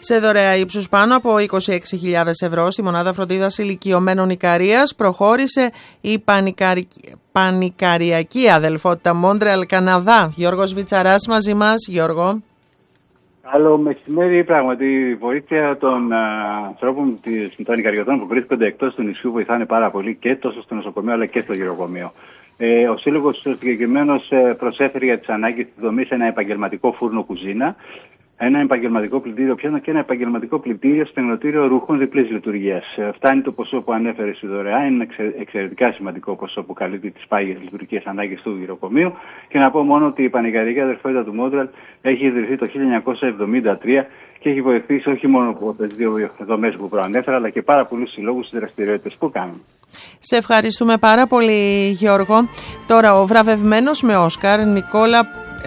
Σε δωρεά ύψους πάνω από 26.000 ευρώ στη μονάδα φροντίδας ηλικιωμένων Ικαρίας προχώρησε η πανικαριακή αδελφότητα Μόντρεαλ Καναδά. Γιώργος Βιτσαράς μαζί μας. Γιώργο. Καλό μεσημέρι. Πράγματι, η βοήθεια των ανθρώπων των Ικαριωτών που βρίσκονται εκτός του νησιού βοηθάνε πάρα πολύ και τόσο στο νοσοκομείο αλλά και στο γυροκομείο. Ο Σύλλογος συγκεκριμένος προσέφερε για τις ανάγκες της δομής ένα επαγγελματικό φούρνο κουζίνα, ένα επαγγελματικό πλυντήριο πιάνο και ένα επαγγελματικό πλυντήριο στεγνοτήριο ρούχων διπλής λειτουργίας. Φτάνει το ποσό που ανέφερε στη δωρεά, είναι εξαιρετικά σημαντικό ποσό που καλύπτει τις πάγιες λειτουργικές ανάγκες του γυροκομείου. Και να πω μόνο ότι η πανικαριακή αδελφότητα του Μόντρεαλ έχει ιδρυθεί το 1973 και έχει βοηθήσει όχι μόνο από τις δύο δομές που προανέφερα, αλλά και πάρα πολλούς συλλόγους στις δραστηριότητες που κάνουν. Σε ευχαριστούμε πάρα πολύ, Γιώργο. Τώρα, ο βραβευμένος με Όσκαρ Νικόλα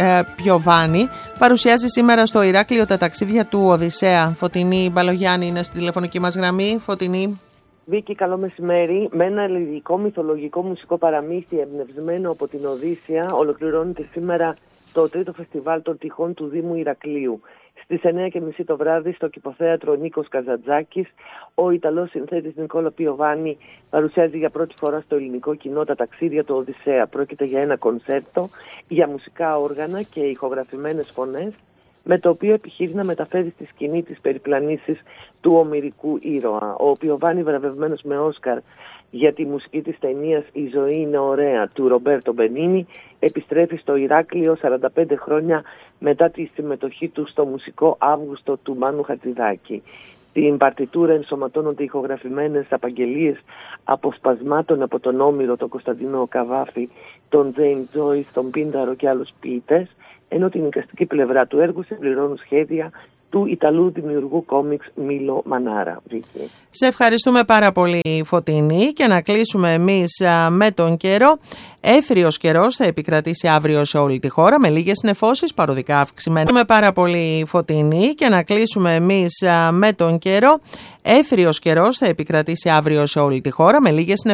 Πιοβάνι παρουσιάζει σήμερα στο Ηράκλειο τα ταξίδια του Οδυσσέα. Φωτεινή Μπαλογιάννη είναι στη τηλεφωνική μας γραμμή. Φωτεινή. Βίκη, καλό μεσημέρι. Με ένα ελληνικό μυθολογικό μουσικό παραμύθι εμπνευσμένο από την Οδύσσεια ολοκληρώνεται σήμερα το τρίτο φεστιβάλ των τυχών του Δήμου Ηρακλείου. Στις 9:30 το βράδυ στο Κηποθέατρο Νίκος Καζαντζάκης, ο Ιταλός συνθέτης Νικόλα Πιοβάνι παρουσιάζει για πρώτη φορά στο ελληνικό κοινό τα ταξίδια του Οδυσσέα. Πρόκειται για ένα κονσέρτο για μουσικά όργανα και ηχογραφημένες φωνές, με το οποίο επιχείρει να μεταφέρει στη σκηνή τις περιπλανήσεις του ομηρικού ήρωα. Ο Πιοβάνι, βραβευμένος με Όσκαρ για τη μουσική της ταινίας «Η ζωή είναι ωραία» του Ρομπέρτο Μπενίνι, επιστρέφει στο Ηράκλειο 45 χρόνια μετά τη συμμετοχή του στο μουσικό Αύγουστο του Μάνου Χατζηδάκη. Στην παρτιτούρα ενσωματώνονται ηχογραφημένες απαγγελίες αποσπασμάτων από τον Όμηρο, τον Κωνσταντινό Καβάφη, τον Τζέιμς Τζόις, τον Πίνταρο και άλλους ποιητές, ενώ την εικαστική πλευρά του έργου συμπληρώνουν σχέδια του Ιταλού δημιουργού κόμιξ Μίλο Μανάρα. Σε ευχαριστούμε πάρα πολύ, Φωτεινή, και να κλείσουμε εμείς με τον καιρό. Έθριος καιρός θα επικρατήσει αύριο σε όλη τη χώρα με λίγες νεφώσεις παροδικά αυξημένες. Ευχαριστούμε πάρα πολύ, Φωτεινή, και να κλείσουμε εμείς με τον καιρό. Έθριος καιρός θα επικρατήσει αύριο σε όλη τη χώρα με λίγες νεφώσεις.